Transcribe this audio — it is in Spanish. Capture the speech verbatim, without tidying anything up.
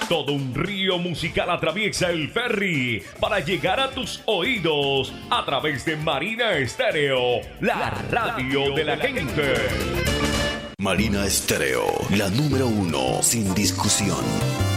Todo un río musical atraviesa el ferry para llegar a tus oídos a través de Marina Estéreo, la radio de la gente. Marina Estéreo, la número uno, sin discusión.